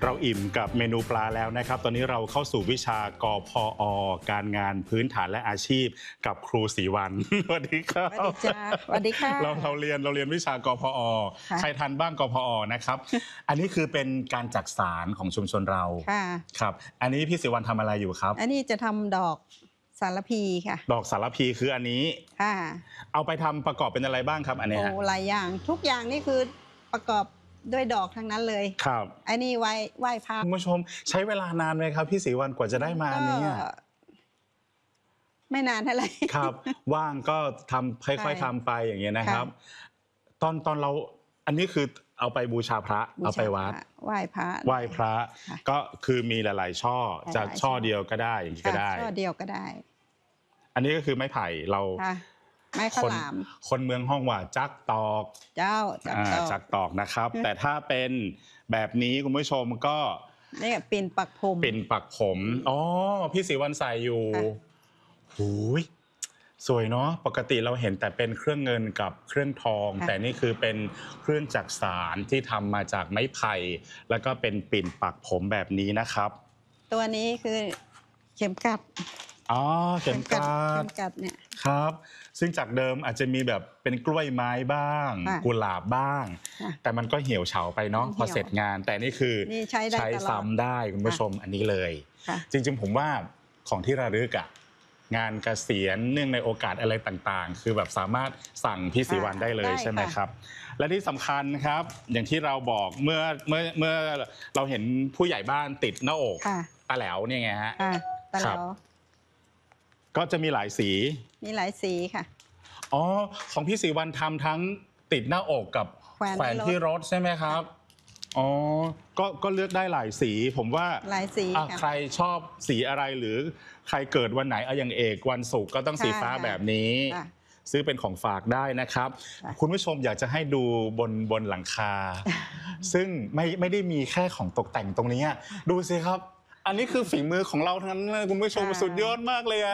เราอิ่มกับเมนูปลาแล้วนะครับตอนนี้เราเข้าสู่วิชากพอการงานพื้นฐานและอาชีพกับครูศรีวรรณ สวัสดีครับสวัสดีจ้าสวัสดีค่ะเราเรียนวิชากพอใครทันบ้างกพอนะครับ อันนี้คือเป็นการจักสารของชุมชนเราครับอันนี้พี่ศรีวรรณทำอะไรอยู่ครับอันนี้จะทำดอกสารพีค่ะดอกสารพีคืออันนี้เอาไปทำประกอบเป็นอะไรบ้างครับอันนี้หลายอย่างทุกอย่างนี่คือประกอบด้วยดอกทั้งนั้นเลยครับอันนี้ไหว้พระคุณผู้ชมใช้เวลานานไหมครับพี่ศรีวรรณกว่าจะได้มาอันนี้ไม่นานเท่าไหร่ครับว่างก็ทำค่อยๆทำไปอย่างเงี้ยนะครับตอนเราอันนี้คือเอาไปบูชาพระเอาไปวัดไหว้พระก็คือมีหลายๆช่อจะช่อเดียวก็ได้อย่างนี้ก็ได้ช่อเดียวก็ได้อันนี้ก็คือไม้ไผ่เราไม้ข้าวหลามคนเมืองห้องว่าจักตอกจักตอกนะครับแต่ถ้าเป็นแบบนี้คุณผู้ชมก็นี่ปิ่นปักผมอ๋อพี่ศรีวรรณใส่อยู่หูยสวยเนาะปกติเราเห็นแต่เป็นเครื่องเงินกับเครื่องทองแต่นี่คือเป็นเครื่องจักสานที่ทำมาจากไม้ไผ่แล้วก็เป็นปิ่นปักผมแบบนี้นะครับตัวนี้คือเข็มกัดอ๋อเข็มกัดเนี่ยครับซึ่งจากเดิมอาจจะมีแบบเป็นกล้วยไม้บ้างกุหลาบบ้างแต่มันก็เหี่ยวเฉาไปเนาะพอเสร็จงานแต่นี่คือใช้ซ้ำได้คุณผู้ชมอันนี้เลยจริงๆผมว่าของที่ระลึกอะงานเกษียณเนื่องในโอกาสอะไรต่างๆคือแบบสามารถสั่งพี่ศรีวรรณได้เลยใช่ไหมครับและที่สำคัญครับอย่างที่เราบอกเมื่อเราเห็นผู้ใหญ่บ้านติดหน้าอกตาแหลวเนี่ยไงฮะตาแหลวก็จะมีหลายสีค่ะอ๋อของพี่ศรีวรรณทำทั้งติดหน้าอกกับแขวนที่รถใช่ไหมครับอ๋อก็เลือกได้หลายสีผมว่าหลายสีใครชอบสีอะไรหรือใครเกิดวันไหนอย่างเอกวันศุกร์ก็ต้องสีฟ้าแบบนี้ซื้อเป็นของฝากได้นะครับคุณผู้ชมอยากจะให้ดูบนหลังคาซึ่งไม่ได้มีแค่ของตกแต่งตรงนี้ดูสิครับอันนี้คือฝีมือของเราทั้งนั้นเลยคุณผู้ชมสุดยอดมากเลย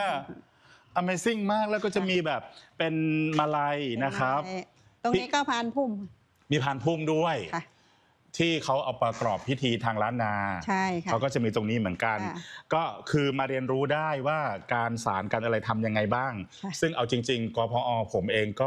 Amazing มากแล้วก็จะมีแบบเป็นมาลัยนะครับตรงนี้ก็พานพุ่มมีพานพุ่มด้วยที่เขาเอาประกอบพิธีทางล้านนาใช่ค่ะเขาก็จะมีตรงนี้เหมือนกันก็คือมาเรียนรู้ได้ว่าการสารการอะไรทำยังไงบ้างซึ่งเอาจริงๆกพอผมเองก็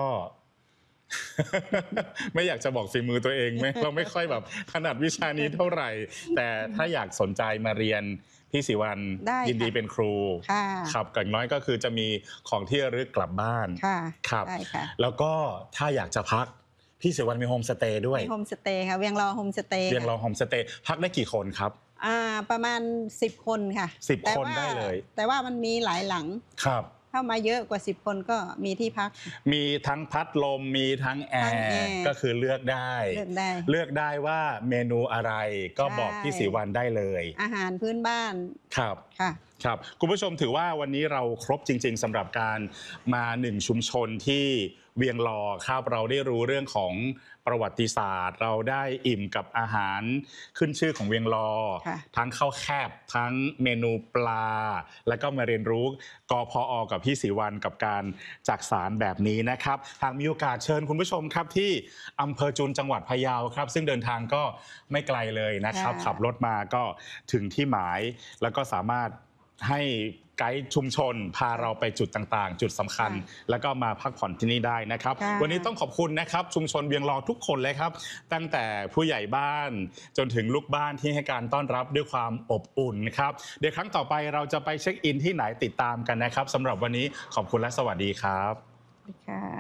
ไม่อยากจะบอกฝีมือตัวเองเราไม่ค่อยแบบถนัดวิชานี้เท่าไหร่แต่ถ้าอยากสนใจมาเรียนพี่ศรีวรรณยินดีเป็นครูครับอย่างน้อยก็คือจะมีของที่ระลึกกลับบ้านครับแล้วก็ถ้าอยากจะพักพี่ศรีวรรณมีโฮมสเตย์ด้วยโฮมสเตย์ค่ะเวียงรอโฮมสเตย์พักได้กี่คนครับประมาณ10 คนค่ะ 10 คนได้เลยแต่ว่ามันมีหลายหลังครับถ้ามาเยอะกว่า10 คนก็มีที่พักมีทั้งพัดลมมีทั้งแอร์ก็คือเลือกได้ว่าเมนูอะไรก็บอกพี่ศรีวรรณได้เลยอาหารพื้นบ้านครับคุณผู้ชมถือว่าวันนี้เราครบจริงๆสำหรับการมา1ชุมชนที่เวียงรอครับเราได้รู้เรื่องของประวัติศาสตร์เราได้อิ่มกับอาหารขึ้นชื่อของเวียงรอทั้งข้าวแคบทั้งเมนูปลาแล้วก็มาเรียนรู้กพอกับพี่ศรีวรรณกับการจักสารแบบนี้นะครับหากมีโอกาสเชิญคุณผู้ชมครับที่อำเภอจุนจังหวัดพะเยาครับซึ่งเดินทางก็ไม่ไกลเลยนะครับขับรถมาก็ถึงที่หมายแล้วก็สามารถให้ไกด์ชุมชนพาเราไปจุดต่างๆจุดสำคัญแล้วก็มาพักผ่อนที่นี่ได้นะครับวันนี้ต้องขอบคุณนะครับชุมชนเวียงรอทุกคนเลยครับตั้งแต่ผู้ใหญ่บ้านจนถึงลูกบ้านที่ให้การต้อนรับด้วยความอบอุ่นครับเดี๋ยวครั้งต่อไปเราจะไปเช็คอินที่ไหนติดตามกันนะครับสำหรับวันนี้ขอบคุณและสวัสดีครับ